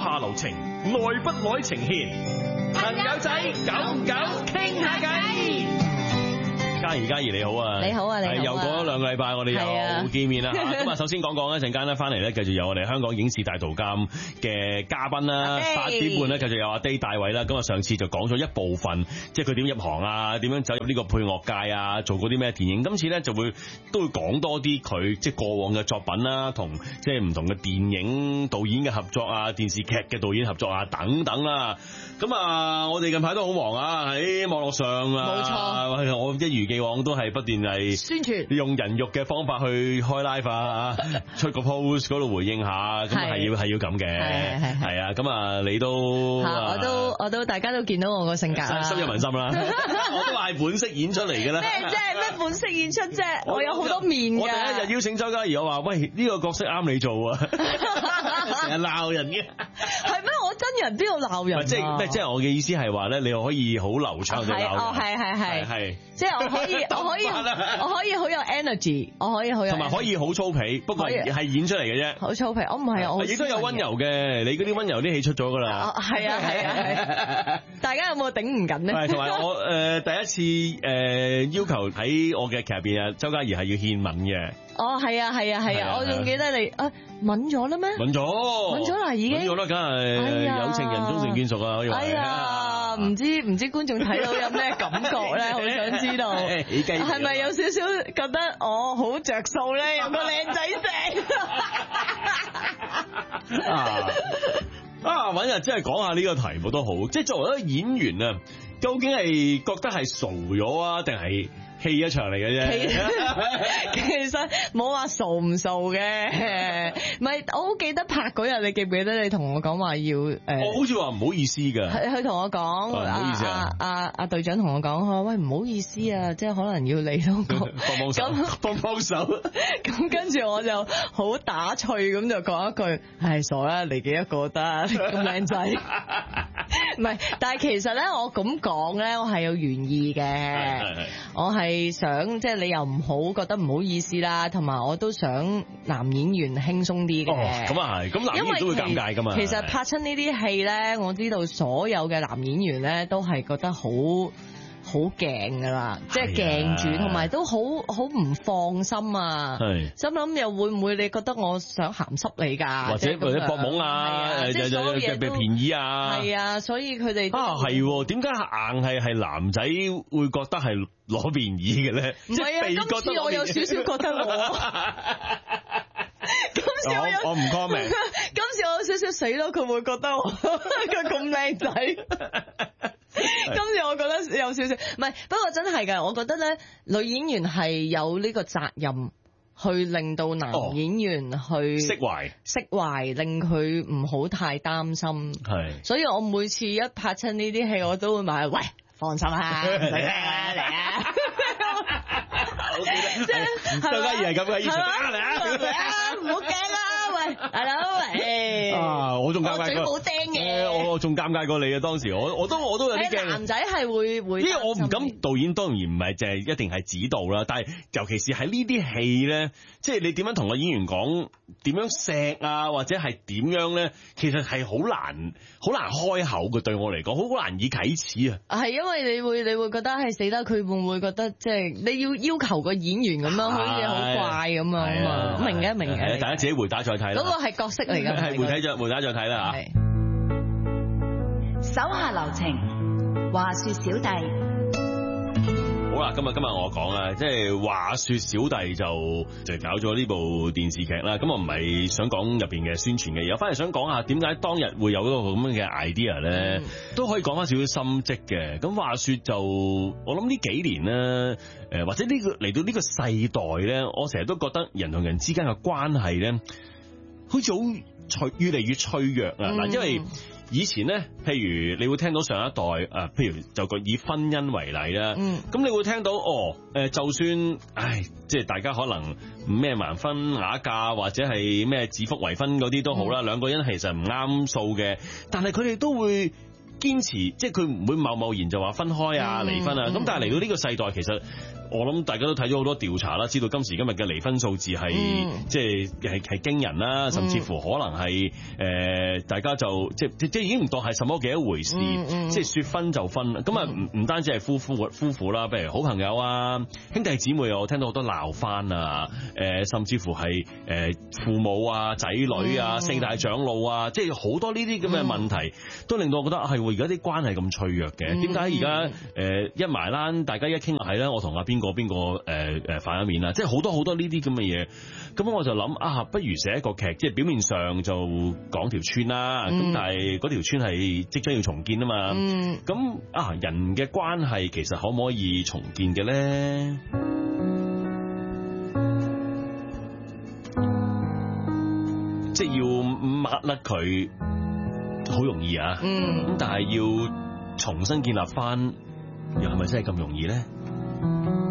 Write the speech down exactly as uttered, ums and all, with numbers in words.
下留情，耐不耐情牽，朋友仔久唔久傾下偈。嘉怡，嘉怡你好啊！ 你好啊，你好啊！ 又過咗兩個禮拜，我哋又見面啦。咁啊，首先講講一陣間咧，翻嚟咧，繼續有我哋香港影視大圖鑑嘅嘉賓啦。八點半咧，繼續有阿 Day 大衛啦。咁啊，上次就講咗一部分，即係佢點入行啊，點樣走入呢個配樂界啊，做過啲咩電影。今次咧就會都會講多啲佢即係過往嘅作品啦，同即係唔同嘅電影導演嘅合作啊，電視劇嘅導演合作啊，等等啦。咁啊，我哋近排都好忙啊，喺網絡上啊， 冇錯， 我一如既往都係不斷係宣傳， 用人肉嘅方法去開 live 啊，出個 post 嗰度回應下，咁係要係要咁嘅，係係係啊，咁啊你都， 我都我都大家都見到我個性格啦， 深入民心啦，我都話係本色演出嚟嘅啦， 咩即係咩本色演出啫？我有好多面㗎。 我第一日邀請周嘉怡，我話喂呢個角色啱你做啊，成日鬧人嘅， 係咩？我真人邊度鬧人啊？ 即係咩？即係我嘅意思係話咧，你又可以好流暢地鬧人， 哦係係係係，即係我可以我可以我可以好有 energy， 我可以好有， 同埋可以好粗鄙，不過係演出嚟嘅啫， 好粗鄙。我唔係我亦都有溫柔嘅，你嗰啲溫柔啲戲出咗噶啦， 係啊係啊係，大家有冇頂唔緊呢？ 係同埋我誒第一次誒要求喺我嘅劇入邊啊，周嘉怡係要獻吻嘅。 哦，係啊，係啊，係啊，我仲記得你啊，吻咗啦咩？ 吻咗， 吻咗啦，已經。 吻咗啦，梗係有情人終成眷屬啊！可以話。 哎呀，唔知唔知觀眾睇到有咩感覺咧？好想知道。係咪有少少覺得我好着數咧？有個靚仔正。 啊啊！揾日真係講下呢個題目都好，即係作為一個演員啊，究竟係覺得係傻咗啊，定係？戲一場嚟嘅啫，其實冇話傻唔傻嘅，唔係我好記得拍嗰日，你記唔記得你同我講話要誒？我好似話唔好意思㗎， 佢同我講，唔好意思啊，阿阿隊長同我講，佢話喂唔好意思啊，即係可能要你都幫幫手，幫幫手。 咁跟住我就好打趣咁就講一句，係傻啦，嚟幾一個得咁靚仔，唔係，但係其實咧，我咁講咧，我係有原意嘅，我係。想即係你又唔好覺得唔好意思啦，同埋我都想男演員輕鬆啲嘅。 哦，咁啊係，咁男演員都會尷尬噶嘛。 其實拍親呢啲戲咧，我知道所有嘅男演員咧都係覺得好好勁噶啦，即係鏡住，同埋都好好唔放心啊。係心諗又會唔會你覺得我想鹹濕你㗎？ 或者或者搏懵啊，即係所有嘢被便宜啊。係啊，所以佢哋啊係，點解硬係係男仔會覺得係攞便宜嘅咧？ 唔係啊，今次我有少少覺得我。今次我有我唔 comment。 今次我有少少死咯，佢會覺得我佢咁靚仔。今次我覺得有少少，唔係，不過真係㗎，我覺得咧，女演員係有呢個責任去令到男演員去釋懷， 釋懷，令佢唔好太擔心。係，所以我每次一拍親呢啲戲，我都會問：喂，放心啊，嚟啊，嚟啊！ 即係周嘉怡係咁嘅意思，嚟啊，嚟啊， 唔好驚啦！喂，大佬，誒， 啊，我仲尷尬過， 我嘴冇釘嘅， 我仲尷尬過你啊！當時我我都我都有啲驚。 男仔係會會， 因為我唔敢，導演當然唔係淨係一定係指導啦，但係尤其是喺呢啲戲咧，即係你點樣同個演員講，點樣錫啊，或者係點樣咧，其實係好難好難開口嘅，對我嚟講，好難以啟齒啊。 係因為你會你會覺得係死得，佢會唔會覺得即係你要要求個演員咁樣，好似好怪咁樣啊嘛？明嘅明嘅， 大家自己回打再睇。 嗰個係角色嚟㗎， 係回睇再回打再睇啦嚇。 手下留情，話說小弟。 好啦，今日今日我講啦，即係話說小弟就就搞咗呢部電視劇啦。咁我唔係想講入邊嘅宣傳嘅嘢，我反而想講下點解當日會有嗰個咁樣嘅 idea 咧，嗯、都可以講翻少少心跡嘅。咁話說就我諗呢幾年咧，誒或者呢、呢個嚟到呢個世代咧，我成日都覺得人同人之間嘅關係咧，好似好脆越嚟越脆弱啊！嗱、嗯，因為以前咧，譬如你會聽到上一代啊，譬如就個以婚姻為例啦，咁、嗯、你會聽到哦，誒，就算唉，即係大家可能咩盲婚啞嫁或者係咩指腹為婚嗰啲都好啦，兩、嗯、個人其實唔啱數嘅，但係佢哋都會堅持，即係佢唔會貿貿然就話分開啊、離婚啊，咁、嗯、但係嚟到呢個世代，其實我諗大家都睇咗好多調查啦，知道今時今日嘅離婚數字係、嗯、即係係係驚人啦，甚至乎可能係誒、呃、大家就即即即已經唔當係什麼嘅一回事，嗯嗯、即係説分就分。咁啊唔唔單止係夫婦夫婦啦，譬如好朋友啊、兄弟姊妹啊，我聽到好多鬧翻啊，誒、呃、甚至乎係誒、呃、父母啊、仔女啊、嗯、四大長老啊，即係好多呢啲咁嘅問題，嗯、都令到我覺得係喎，而家啲關係咁脆弱嘅，點解而家誒一埋欄，大家一傾係咧，我同阿邊個邊個誒誒反一面啊，即係好多好多呢啲咁嘅嘢，咁我就諗啊，不如寫一個劇，即係表面上就講條村啦，咁、嗯、但係嗰條村係即將要重建啊嘛，咁、嗯、啊人嘅關係其實可唔可以重建嘅咧？即係要抹甩佢好容易啊，咁、嗯、但係要重新建立翻，又係咪真係咁容易咧？